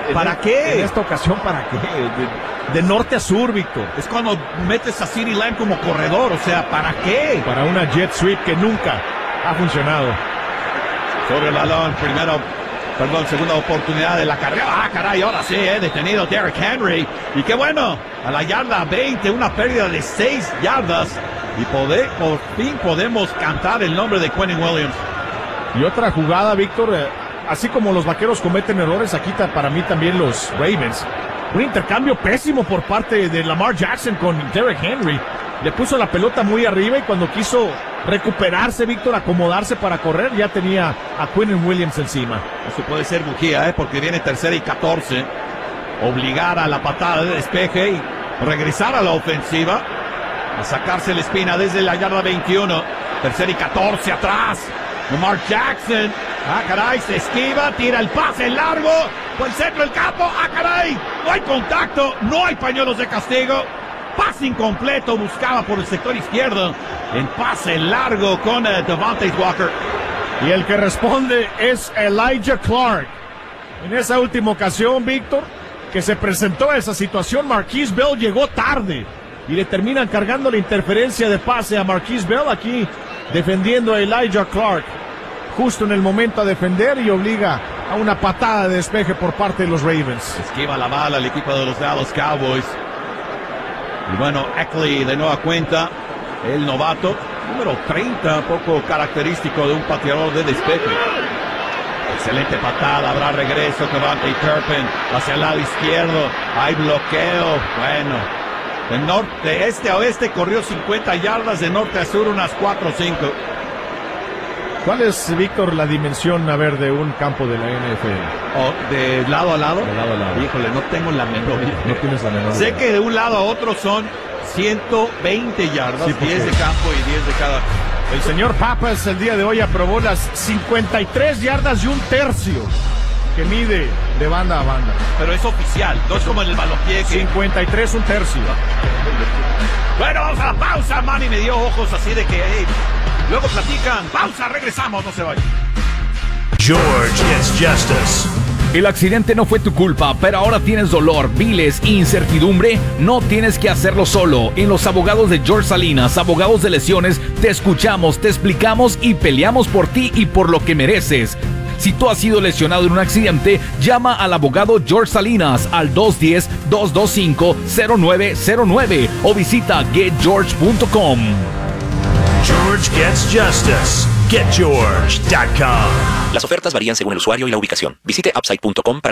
¿Para qué? En esta ocasión, ¿para qué? De norte a sur, Víctor. Es cuando metes a CeeDee Lamb como corredor, o sea, ¿para qué? Para una jet sweep que nunca ha funcionado. Sobre el balón, segunda oportunidad de la carrera. Ah, caray, ahora sí, detenido Derrick Henry. Y qué bueno, a la yarda 20, una pérdida de 6 yardas. Y por fin podemos cantar el nombre de Quinnen Williams. Y otra jugada, Víctor, así como los vaqueros cometen errores, aquí para mí también los Ravens. Un intercambio pésimo por parte de Lamar Jackson con Derrick Henry. Le puso la pelota muy arriba y cuando quiso recuperarse, Víctor, acomodarse para correr, ya tenía a Quinnen Williams encima. Eso puede ser bujía, porque viene 3rd y 14. Obligar a la patada de despeje y regresar a la ofensiva. A sacarse la espina desde la yarda 21. 3rd y 14 atrás. Lamar Jackson. Ah, caray, se esquiva, tira el pase largo. Por el centro del campo. Ah, caray, no hay contacto, no hay pañuelos de castigo. Pase incompleto, buscaba por el sector izquierdo. En pase largo con Devontae Walker. Y el que responde es Elijah Clark. En esa última ocasión, Víctor, que se presentó esa situación, Marquise Bell llegó tarde. Y le terminan cargando la interferencia de pase a Marquise Bell aquí, defendiendo a Elijah Clark. Justo en el momento a defender y obliga a una patada de despeje por parte de los Ravens. Esquiva la bala el equipo de los Dallas Cowboys. Y bueno, Eckley de nueva cuenta, el novato, número 30, poco característico de un pateador de despeje. Excelente patada, habrá regreso, Devontae Turpin hacia el lado izquierdo, hay bloqueo, bueno, de este a oeste corrió 50 yardas, de norte a sur unas 4 o 5. ¿Cuál es, Víctor, la dimensión, de un campo de la NFL? ¿De lado a lado? De lado a lado. Híjole, no tengo la menor idea. No tienes la menor idea. Sé que de un lado a otro son 120 yardas, sí, 10 de campo y 10 de cada. El señor Papas el día de hoy aprobó las 53 yardas y un tercio que mide de banda a banda. Pero es oficial, no es como en el balompié. 53 un tercio. Bueno, vamos a la pausa. Manny me dio ojos así de que luego platican. Pausa, regresamos, no se vayan. George gets justice. El accidente no fue tu culpa, pero ahora tienes dolor, viles e incertidumbre. No tienes que hacerlo solo. En los abogados de George Salinas, abogados de lesiones, te escuchamos, te explicamos y peleamos por ti y por lo que mereces. Si tú has sido lesionado en un accidente, llama al abogado George Salinas al 210-225-0909 o visita getgeorge.com. George gets justice. GetGeorge.com. Las ofertas varían según el usuario y la ubicación. Visite Upside.com para